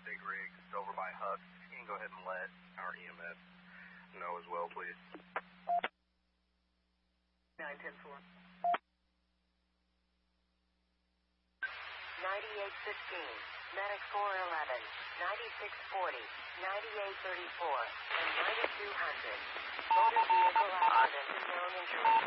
big rig over by Huck. You can go ahead and let our EMS know as well, please. 910-4. 9815, Medic 411, 9640, 9834, and 9200. Motor vehicle accident is known injury.